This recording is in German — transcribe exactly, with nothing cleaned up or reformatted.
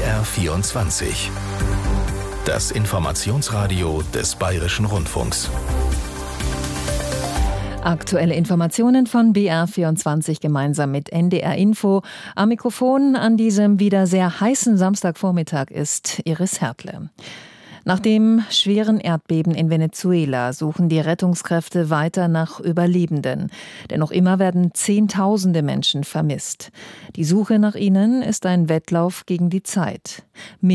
R vierundzwanzig. Das Informationsradio des Bayerischen Rundfunks. Aktuelle Informationen von B R vierundzwanzig gemeinsam mit N D R Info. Am Mikrofon an diesem wieder sehr heißen Samstagvormittag ist Iris Hertle. Nach dem schweren Erdbeben in Venezuela suchen die Rettungskräfte weiter nach Überlebenden. Denn noch immer werden Zehntausende Menschen vermisst. Die Suche nach ihnen ist ein Wettlauf gegen die Zeit. Mehr